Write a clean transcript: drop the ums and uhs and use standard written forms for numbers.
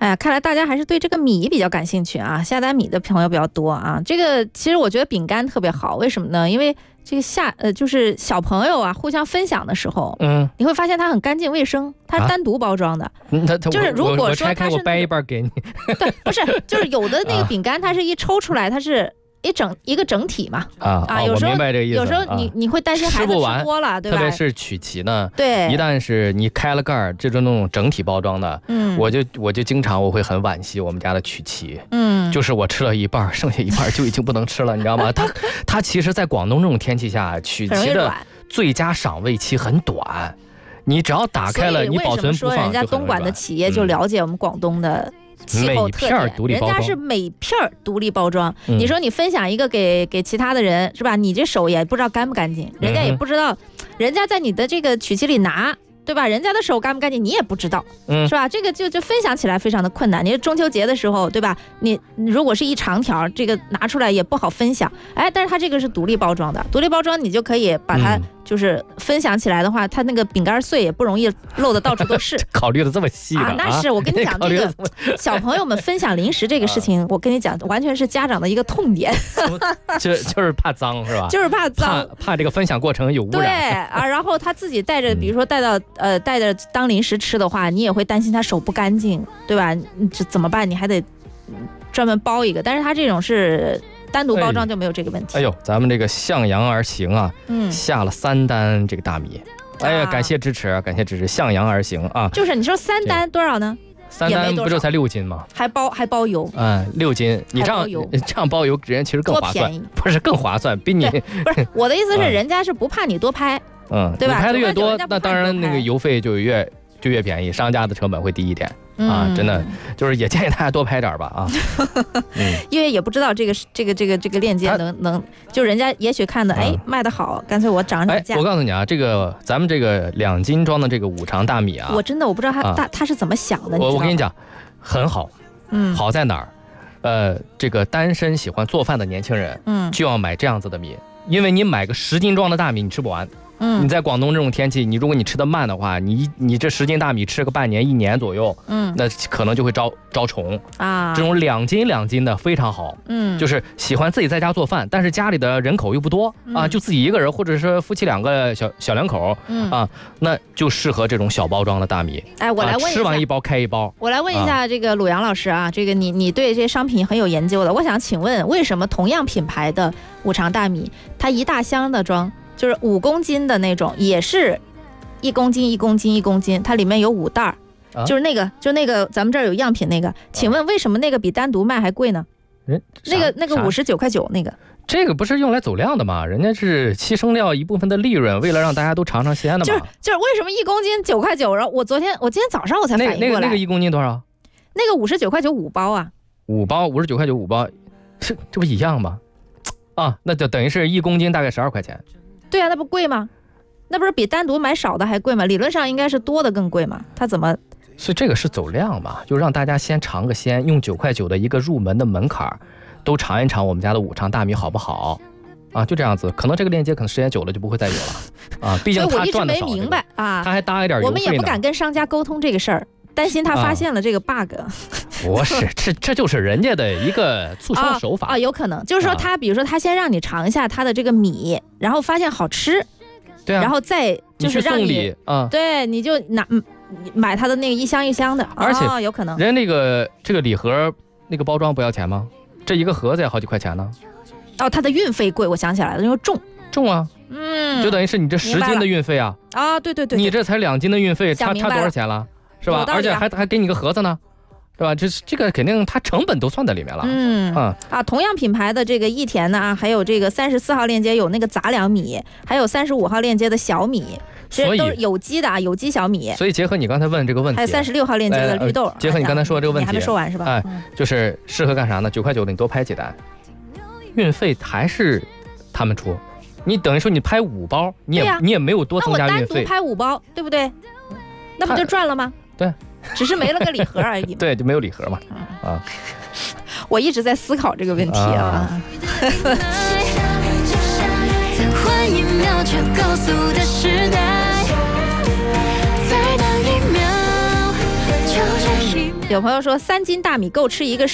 哎呀，看来大家还是对这个米比较感兴趣啊，下单米的朋友比较多啊。这个其实我觉得饼干特别好，为什么呢？因为这个就是小朋友啊互相分享的时候，你会发现它很干净卫生，它是单独包装的。就是如果说它是我掰一半给你， 对，不是，就是有的那个饼干它是一抽出来，它是一个整体嘛。有时候我明白这个意思。 有时候你会担心孩子吃多了，对吧？ 特别是曲奇呢， 对， 一旦是你开了盖儿，这种那种整体包装的，我就经常我会很惋惜我们家的曲奇，就是我吃了一半，剩下一半就已经不能吃了，你知道吗？它其实，在广东这种天气下，曲奇的最佳赏味期很短，你只要打开了，你保存不放就很软。 人家东莞的企业就了解我们广东的气候特点，人家是每片独立包装。你说你分享一个给其他的人是吧？你这手也不知道干不干净，人家也不知道，人家在你的这个曲奇里拿，对吧？人家的手干不干净你也不知道，是吧？这个就分享起来非常的困难。你中秋节的时候，对吧？你如果是一长条，这个拿出来也不好分享。哎，但是它这个是独立包装的，独立包装你就可以把它就是分享起来的话，它那个饼干碎也不容易漏的到处都是。 考虑的这么细啊？ 那是我跟你讲，这个小朋友们分享零食这个事情，我跟你讲，完全是家长的一个痛点。 就是怕脏是吧？ 就是怕脏， 怕这个分享过程有污染。 对啊，然后他自己带着，比如说带着当零食吃的话，你也会担心他手不干净，对吧？这怎么办？你还得专门包一个，但是他这种是单独包装就没有这个问题。 哎呦，咱们这个向阳而行啊，下了3单这个大米，哎呀，感谢支持，感谢支持，向阳而行啊。 就是你说3单多少呢 ？3单不就才6斤吗？ 还包邮 ，6斤，你这样包邮，人家其实更划算，不是更划算，比你不是我的意思是，人家是不怕你多拍，对吧？ 拍的越多，那当然那个邮费就越便宜，商家的成本会低一点。真的就是也建议大家多拍点吧啊， 因为也不知道这个链接能就人家也许看的卖得好，干脆我涨价。 我告诉你啊，这个咱们这个2斤装的这个五常大米啊， 我真的我不知道他是怎么想的。 我跟你讲，很好，好在哪儿？这个单身喜欢做饭的年轻人，就要买这样子的米，因为你买个10斤装的大米你吃不完。你在广东这种天气，如果你吃得慢的话，你这10斤大米吃个半年1年左右，那可能就会招虫啊。这种2斤的非常好，就是喜欢自己在家做饭，但是家里的人口又不多啊，就自己一个人，或者是夫妻2个小两口啊，那就适合这种小包装的大米。 哎，我来问一下， 吃完1包开1包。 我来问一下这个鲁阳老师啊，这个你对这些商品很有研究的，我想请问，为什么同样品牌的五常大米，它一大箱的装？就是5公斤的那种，也是1公斤1公斤1公斤，它里面有5袋就是那个咱们这儿有样品那个，请问为什么那个比单独卖还贵呢？那个59.9块那个， 这个不是用来走量的吗？人家是牺牲掉一部分的利润，为了让大家都尝尝鲜的嘛。 就是为什么1公斤9.9块？然后我今天早上我才反应过来， 那个1公斤多少？ 那个59.9块5包啊 ，5包59.9块5包，这不一样吗？啊，那就等于是1公斤大概12块钱。 对啊，那不贵吗？那不是比单独买少的还贵吗？理论上应该是多的更贵嘛，它怎么？ 所以这个是走量嘛，就让大家先尝个鲜，用9块9的一个入门的门槛，都尝一尝我们家的五常大米好不好？啊，就这样子，可能这个链接可能时间久了就不会再有了啊，毕竟他赚的少。 所以我一直没明白啊， 他还搭一点邮费呢。 我们也不敢跟商家沟通这个事儿，担心他发现了这个 bug。 不是，这就是人家的一个促销手法有可能就是说他，比如说他先让你尝一下他的这个米，然后发现好吃， 对啊， 然后再就是让你对，你就买他的那个一箱一箱的， 而且有可能人这个礼盒那个包装不要钱吗？这一个盒子也好几块钱呢。 它的运费贵，我想起来了，因为重啊， 就等于是你这10斤的运费啊。 对，你这才2斤的运费，差多少钱了？是吧？而且还给你个盒子呢，是吧？这个肯定它成本都算在里面了。 同样品牌的这个益田呢，还有这个34号链接有那个杂粮米，还有35号链接的小米，其实都是有机的有机小米。 所以结合你刚才问这个问题， 还有36号链接的绿豆， 结合你刚才说这个问题， 你还没说完是吧？ 就是适合干啥呢？9块9的你多拍几单，运费还是他们出。你等于说你拍5包，你也没有多增加运费。 那我单独拍5包，对不对？那不就赚了吗？ 对， 只是没了个礼盒而已。 对，就没有礼盒嘛。 我一直在思考这个问题啊。 再换1秒就高速的时代，再等1秒，就这1秒。 有朋友说3斤大米够吃一个